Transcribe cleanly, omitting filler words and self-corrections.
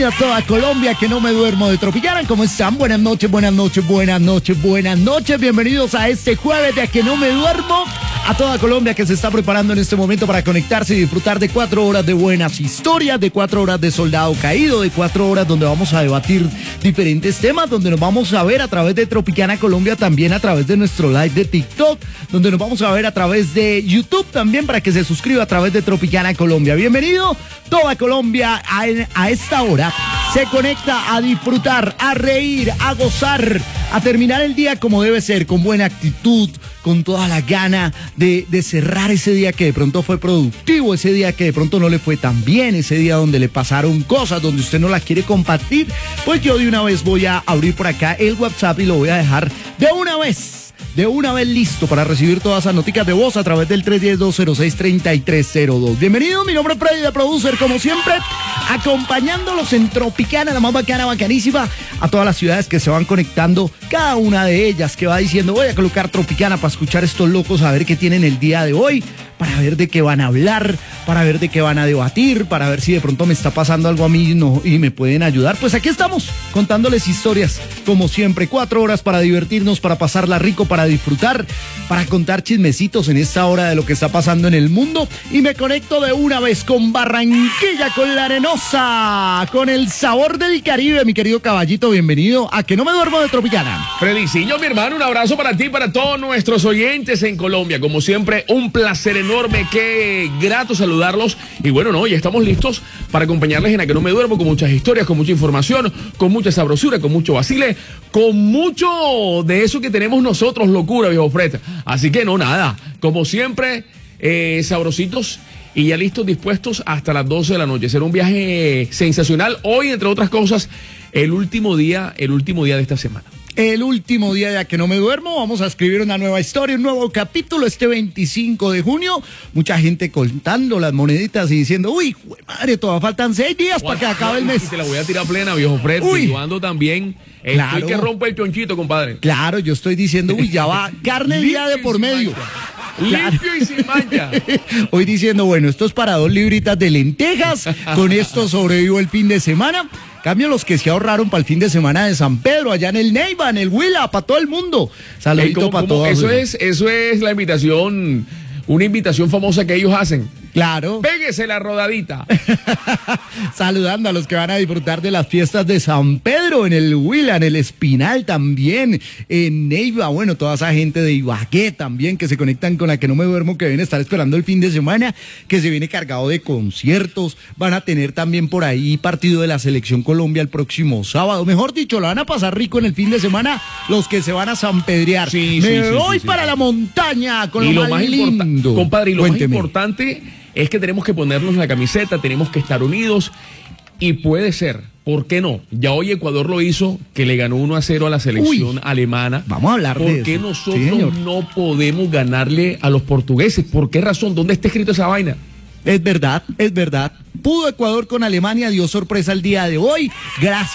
A toda Colombia, que no me duermo de Tropicana. ¿Cómo están? Buenas noches, buenas noches, buenas noches, buenas noches. Bienvenidos a este jueves de A que no me duermo. A toda Colombia que se está preparando en este momento para conectarse y disfrutar de 4 horas de buenas historias, de 4 horas de Soldado Caído, de 4 horas donde vamos a debatir diferentes temas, donde nos vamos a ver a través de Tropicana Colombia, también a través de nuestro live de TikTok, donde nos vamos a ver a través de YouTube también para que se suscriba a través de Tropicana Colombia. Bienvenido toda Colombia a esta hora. Se conecta a disfrutar, a reír, a gozar, a terminar el día como debe ser, con buena actitud, con toda la gana de cerrar ese día que de pronto fue productivo, ese día que de pronto no le fue tan bien, ese día donde le pasaron cosas, donde usted no las quiere compartir. Pues yo de una vez voy a abrir por acá el WhatsApp y lo voy a dejar de una vez listo para recibir todas esas noticas de voz a través del 310-206-3302. Bienvenido, mi nombre es Freddy, de Producer, como siempre, acompañándolos en Tropicana, la más bacana, bacanísima, a todas las ciudades que se van conectando, cada una de ellas que va diciendo, voy a colocar Tropicana para escuchar estos locos, a ver qué tienen el día de hoy, para ver de qué van a hablar, para ver de qué van a debatir, para ver si de pronto me está pasando algo a mí y me pueden ayudar. Pues aquí estamos, contándoles historias, como siempre, 4 horas para divertirnos, para pasarla rico, para disfrutar, para contar chismecitos en esta hora de lo que está pasando en el mundo. Y me conecto de una vez con Barranquilla, con la Arenosa, con el sabor del Caribe, mi querido caballito, bienvenido a Que no me duermo de Tropicana. Fredicillo, mi hermano, un abrazo para ti y para todos nuestros oyentes en Colombia. Como siempre, un placer enorme, qué grato saludarlos. Y bueno, no, ya estamos listos para acompañarles en A que no me duermo, con muchas historias, con mucha información, con mucha sabrosura, con mucho vacile, con mucho de eso que tenemos nosotros, locura, viejo Fred. Así que no, nada, como siempre, sabrositos y ya listos, dispuestos hasta las 12 de la noche. Será un viaje sensacional. Hoy, entre otras cosas, el último día de esta semana. El último día de A que no me duermo, vamos a escribir una nueva historia, un nuevo capítulo este 25 de junio. Mucha gente contando las moneditas y diciendo, uy, madre, todavía faltan 6 días para que acabe el mes. Te la voy a tirar plena, viejo Fred, situando también. Claro. Estoy que rompe el chonchito, compadre. Claro, yo estoy diciendo, uy, ya va carne día de por medio. Limpio y sin mancha. Hoy diciendo, bueno, esto es para 2 libritas de lentejas, con esto sobrevivo el fin de semana. Cambio los que se ahorraron para el fin de semana de San Pedro, allá en el Neiva, en el Huila, para todo el mundo. Saludito para todos. Eso es la invitación, una invitación famosa que ellos hacen. Claro. Péguese la rodadita. Saludando a los que van a disfrutar de las fiestas de San Pedro, en el Huila, en el Espinal también, en Neiva, bueno, toda esa gente de Ibagué también que se conectan con A que no me duermo, que deben estar esperando el fin de semana, que se viene cargado de conciertos. Van a tener también por ahí partido de la Selección Colombia el próximo sábado. Mejor dicho, lo van a pasar rico en el fin de semana los que se van a sanpedrear. Me voy para la montaña con lo más lindo. Compadre, y lo más importante es que tenemos que ponernos la camiseta, tenemos que estar unidos y puede ser, ¿por qué no? Ya hoy Ecuador lo hizo, que le ganó 1-0 a la selección alemana. Vamos a hablar de eso. ¿Por qué nosotros no podemos ganarle a los portugueses? ¿Por qué razón? ¿Dónde está escrito esa vaina? Es verdad, es verdad. Pudo Ecuador con Alemania, dio sorpresa el día de hoy. Gracias